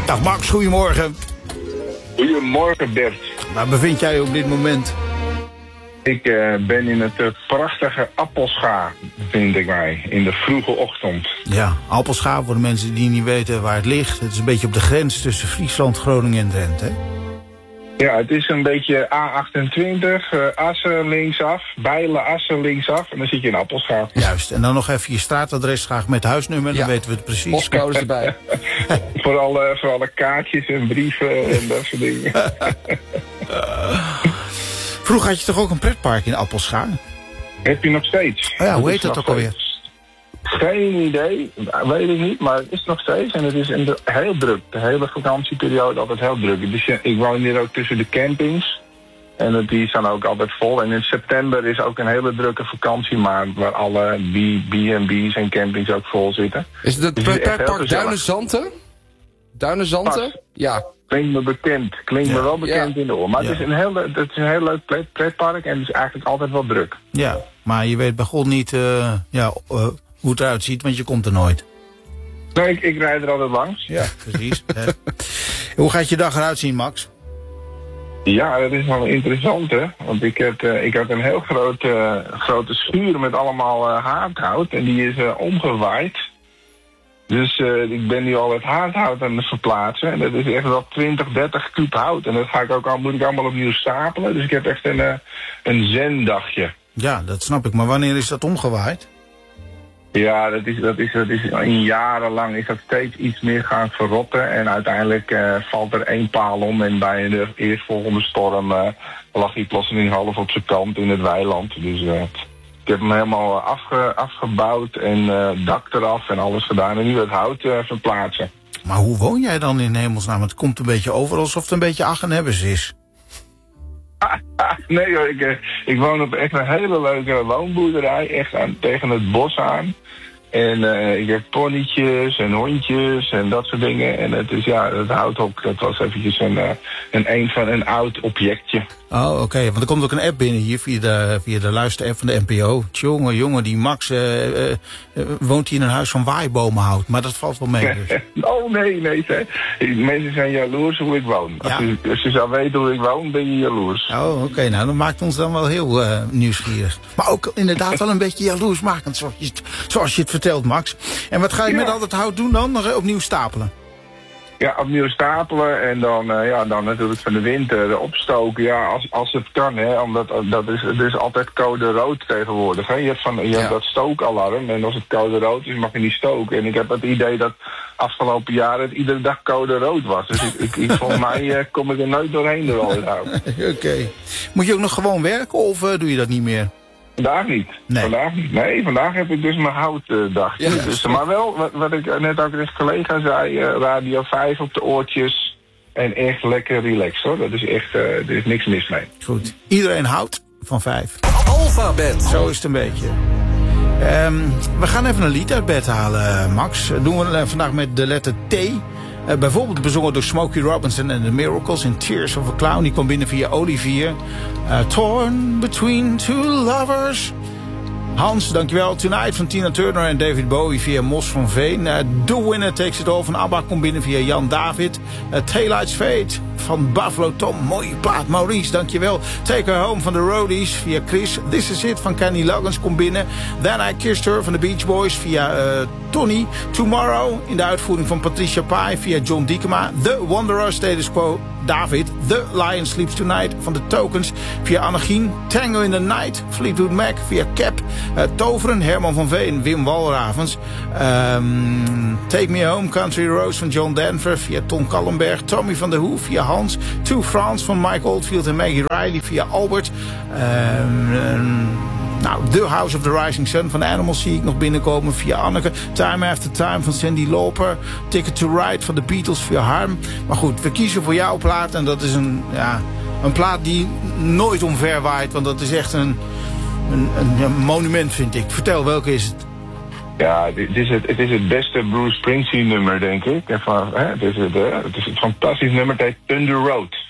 Dag Max, goedemorgen. Goedemorgen Bert. Waar bevind jij je op dit moment? Ik ben in het prachtige Appelscha, vind ik mij, in de vroege ochtend. Ja, Appelscha, voor de mensen die niet weten waar het ligt. Het is een beetje op de grens tussen Friesland, Groningen en Drenthe, hè? Ja, het is een beetje A28, Assen linksaf, Bijlen, Assen linksaf en dan zit je in Appelscha. Juist, en dan nog even je straatadres graag met huisnummer, dan weten we het precies. Postcodes erbij. voor alle kaartjes en brieven en dat soort dingen. Vroeger had je toch ook een pretpark in Appelscha? Heb je nog steeds? Oh ja, hoe heet dat ook alweer? Geen idee, weet ik niet, maar het is nog steeds en het is heel druk. De hele vakantieperiode altijd heel druk. Dus ik woon hier ook tussen de campings en die staan ook altijd vol. En in september is ook een hele drukke vakantiemaand waar alle B&B's en campings ook vol zitten. Is het Dus pretpark Duinenzanten? Duinenzanten? Ja. Klinkt me bekend, klinkt me wel bekend in de oor. Maar het is een heel leuk pretpark en het is eigenlijk altijd wel druk. Ja, maar je weet bij God niet hoe het eruit ziet, want je komt er nooit. Nee, ik rijd er altijd langs. Ja, precies. Hoe gaat je dag eruit zien, Max? Ja, dat is wel interessant, hè. Want ik had een heel grote schuur met allemaal haardhout en die is omgewaaid. Dus ik ben nu al het haardhout aan het verplaatsen. En dat is echt wel 20, 30 kuub hout. En dat moet ik allemaal opnieuw stapelen. Dus ik heb echt een zendagje. Ja, dat snap ik. Maar wanneer is dat omgewaaid? Ja, dat is in jarenlang is dat steeds iets meer gaan verrotten. En uiteindelijk valt er 1 paal om. En bij de eerstvolgende storm lag hij plotseling half op zijn kant in het weiland. Dus ik heb hem helemaal afgebouwd en dak eraf en alles gedaan. En nu het hout verplaatsen. Maar hoe woon jij dan in hemelsnaam? Het komt een beetje over alsof het een beetje Aggenebbers is. Nee hoor, ik woon op echt een hele leuke woonboerderij. Echt tegen het bos aan. En ik heb ponytjes en hondjes en dat soort dingen. En het is het houthok, dat was eventjes een oud objectje. Oh, oké. Want er komt ook een app binnen hier via de luisterapp van de NPO. Jongen, die Max woont hier in een huis van waaibomenhout. Maar dat valt wel mee dus. Oh, nee. Mensen zijn jaloers hoe ik woon. Ja. Als je zou weten hoe ik woon, ben je jaloers. Oh, oké. Nou, dat maakt ons dan wel heel nieuwsgierig. Maar ook inderdaad wel een beetje jaloersmakend, zoals je het vertelt, Max. En wat ga je met al dat hout doen dan? Nog opnieuw stapelen? Ja, opnieuw stapelen en dan natuurlijk van de winter opstoken. Ja, als het kan, hè. Omdat er is altijd code rood tegenwoordig. Hè. Je hebt dat stookalarm en als het code rood is, mag je niet stoken. En ik heb het idee dat afgelopen jaren het iedere dag code rood was. Dus volgens mij kom ik er nooit doorheen door al het hout. Oké. Moet je ook nog gewoon werken of doe je dat niet meer? Vandaag niet. Nee, vandaag heb ik dus mijn houtdag. Ja, dus, maar wel, wat ik net ook tegen collega zei, Radio 5 op de oortjes. En echt lekker relaxed hoor. Dat is echt, er is niks mis mee. Goed. Iedereen houdt van 5. Alphabet. Zo is het een beetje. We gaan even een lied uit bed halen, Max. Dat doen we vandaag met de letter T. Bijvoorbeeld bezongen door Smokey Robinson en The Miracles in Tears of a Clown. Die kwam binnen via Olivier. Torn between two lovers. Hans, dankjewel. Tonight van Tina Turner en David Bowie via Mos van Veen. The Winner Takes It All van ABBA komt binnen via Jan David. Taillights Fade van Buffalo Tom. Mooie plaat. Maurice, dankjewel. Take Her Home van The Roadies via Chris. This Is It van Kenny Loggins komt binnen. Then I Kissed Her van The Beach Boys via Tony. Tomorrow in de uitvoering van Patricia Pai via John Diekema. The Wanderer, Status Quo, David. The Lion Sleeps Tonight van The Tokens via Annegien. Tango in the Night, Fleetwood Mac via Cap. Toveren, Herman van Veen, Wim Walravens. Take Me Home, Country Roads van John Denver via Tom Kallenberg. Tommy van der Hoef via Hans. To France van Mike Oldfield en Maggie Riley via Albert. The House of the Rising Sun van Animals zie ik nog binnenkomen via Anneke. Time After Time van Cyndi Lauper. Ticket to Ride van de Beatles via Harm. Maar goed, we kiezen voor jouw plaat. En dat is een plaat die nooit omver waait. Want dat is echt een monument, vind ik. Vertel, welke is het? Ja, het is het beste Bruce Springsteen nummer, denk ik. Het is het fantastisch nummer, het heet Thunder Road.